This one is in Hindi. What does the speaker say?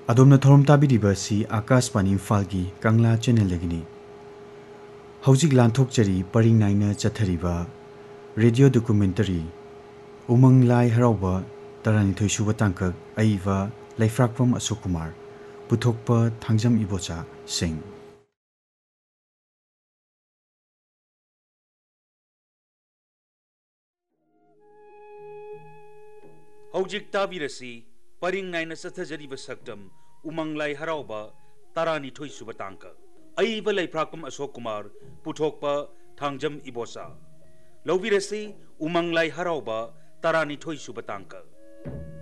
अदोमना थौरम ताबिदिबसी आकाशवाणी इम्फालगी कंगला चैनल लगनी हौजिक लांथोकचरी परिंग नाइना चथरिबा रेडियो डॉक्यूमेंटरी उमंग लाई हराउबा तरानिथोय सुबा तांकक अइबा लैफ्राकपम अशोक कुमार पुथोकपा थांजम इबोचा सिंह हौजिक ताबिरसी परिंग नाइना चथजरिबा सक्तम उमंग लाई हराउबा तरानिथोय सुबा तांकक अइबा लैफ्राकपम अशोक कुमार पुथोकपा थांजम इबोचा लौबिरसी उमंग लाई हराउबा तरानिथोय सुबा तांकक